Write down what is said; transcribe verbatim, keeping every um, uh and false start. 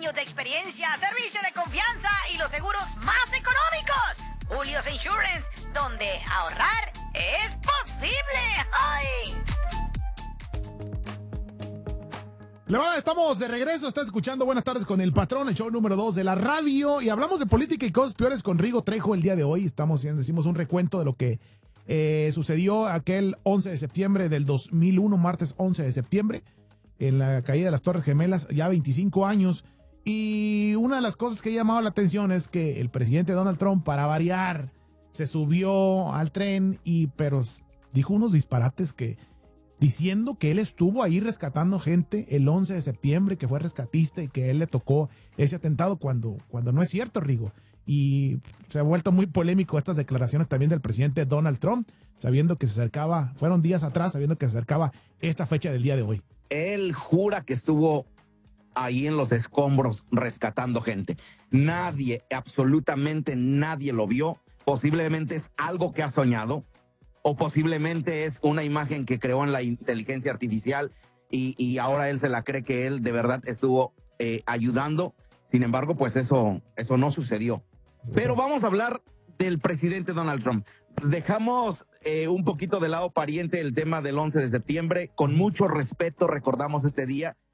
años de experiencia, servicio de confianza y los seguros más económicos. Julio's Insurance, donde ahorrar es posible. ¡Ay! Levada, estamos de regreso, está escuchando Buenas Tardes con el Patrón, el show número dos de la radio, y hablamos de política y cosas peores con Rigo Trejo el día de hoy. Estamos haciendo, decimos un recuento de lo que eh, sucedió aquel once de septiembre del dos mil uno, martes once de septiembre, en la caída de las Torres Gemelas, ya veinticinco años. Y una de las cosas que ha llamado la atención es que el presidente Donald Trump, para variar, se subió al tren y pero dijo unos disparates que diciendo que él estuvo ahí rescatando gente el once de septiembre, que fue rescatista y que él le tocó ese atentado cuando, cuando no es cierto, Rigo. Y se ha vuelto muy polémico estas declaraciones también del presidente Donald Trump, sabiendo que se acercaba, fueron días atrás, sabiendo que se acercaba esta fecha del día de hoy. Él jura que estuvo ahí en los escombros rescatando gente. Nadie, absolutamente nadie lo vio. Posiblemente es algo que ha soñado, o posiblemente es una imagen que creó en la inteligencia artificial y, y ahora él se la cree que él de verdad estuvo eh, ayudando. Sin embargo, pues eso, eso no sucedió. Pero vamos a hablar del presidente Donald Trump. Dejamos eh, un poquito de lado pariente el tema del once de septiembre. Con mucho respeto recordamos este día,